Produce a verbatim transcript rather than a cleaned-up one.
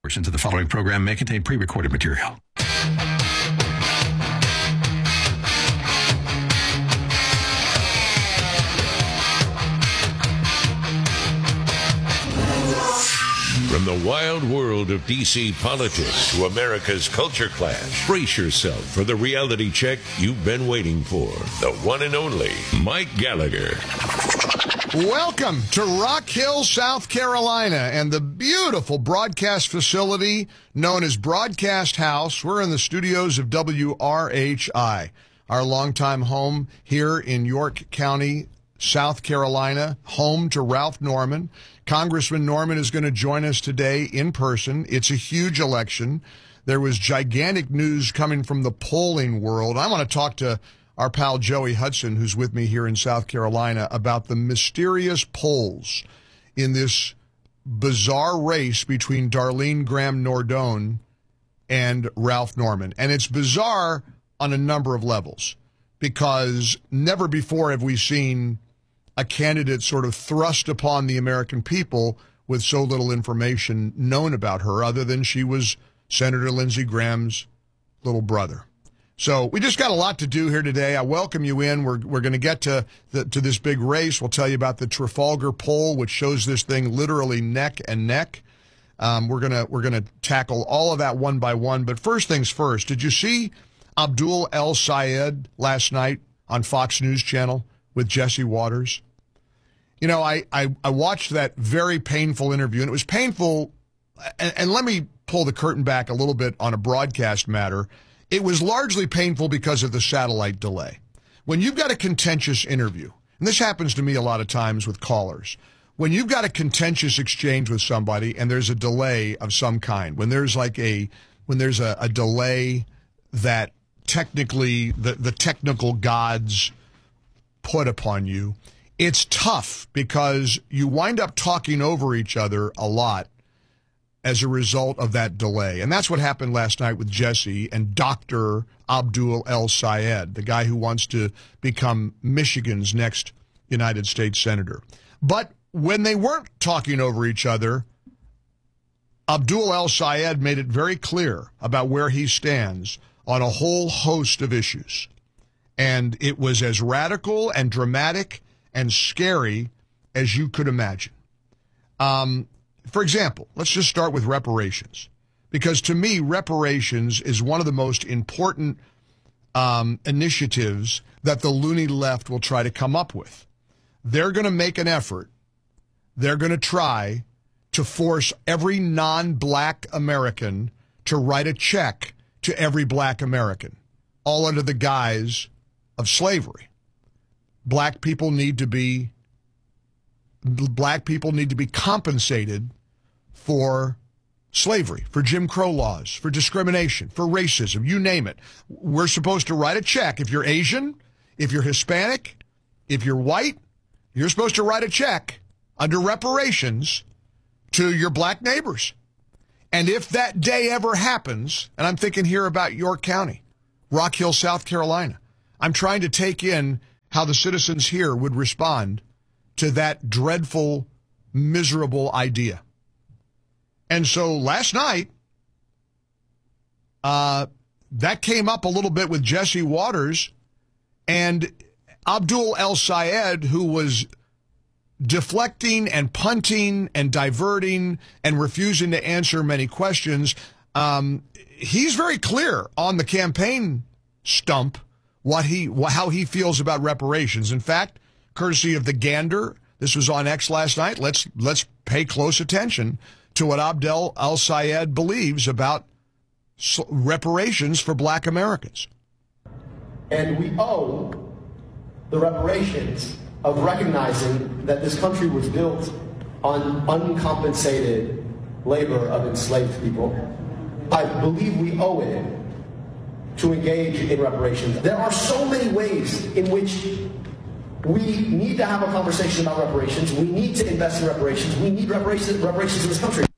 Portions of the following program may contain pre-recorded material. From the wild world of D C politics to America's culture clash, brace yourself for the reality check you've been waiting for. The one and only Mike Gallagher. Welcome to Rock Hill, South Carolina, and the beautiful broadcast facility known as Broadcast House. We're in the studios of W R H I, our longtime home here in York County, South Carolina, home to Ralph Norman. Congressman Norman is going to join us today in person. It's a huge election. There was gigantic news coming from the polling world. I want to talk to our pal Joey Hudson, who's with me here in South Carolina, about the mysterious polls in this bizarre race between Darlene Graham-Nordone and Ralph Norman. And it's bizarre on a number of levels, because never before have we seen a candidate sort of thrust upon the American people with so little information known about her, other than she was Senator Lindsey Graham's little brother. So we just got a lot to do here today. I welcome you in. We're we're going to get to the, to this big race. We'll tell you about the Trafalgar poll, which shows this thing literally neck and neck. Um, we're gonna we're gonna tackle all of that one by one. But first things first. Did you see Abdul El-Sayed last night on Fox News Channel with Jesse Waters? You know, I, I, I watched that very painful interview, and it was painful, and, and let me pull the curtain back a little bit on a broadcast matter. It was largely painful because of the satellite delay. When you've got a contentious interview, and this happens to me a lot of times with callers, when you've got a contentious exchange with somebody and there's a delay of some kind, when there's like a, when there's a, a delay that technically the, the technical gods put upon you, it's tough because you wind up talking over each other a lot as a result of that delay. And that's what happened last night with Jesse and Doctor Abdul El-Sayed, the guy who wants to become Michigan's next United States Senator. But when they weren't talking over each other, Abdul El-Sayed made it very clear about where he stands on a whole host of issues. And it was as radical and dramatic and scary as you could imagine. Um, for example, let's just start with reparations, because to me, reparations is one of the most important um, initiatives that the loony left will try to come up with. They're going to make an effort. They're going to try to force every non-black American to write a check to every black American, all under the guise of slavery. Black people need to be black people need to be compensated for slavery, for Jim Crow laws, for discrimination, for racism, you name it. We're supposed to write a check. If you're Asian, if you're Hispanic, if you're white, you're supposed to write a check under reparations to your black neighbors. And if that day ever happens, and I'm thinking here about York County, Rock Hill, South Carolina, I'm trying to take in how the citizens here would respond to that dreadful, miserable idea. And so last night, uh, that came up a little bit with Jesse Waters, and Abdul El-Sayed, who was deflecting and punting and diverting and refusing to answer many questions, um, he's very clear on the campaign stump what he, how he feels about reparations. In fact, courtesy of the Gander, this was on X last night. Let's let's pay close attention to what Abdul El-Sayed believes about reparations for black Americans. And we owe the reparations of recognizing that this country was built on uncompensated labor of enslaved people. I believe we owe it to engage in reparations. There are so many ways in which we need to have a conversation about reparations. We need to invest in reparations. We need reparations, reparations in this country.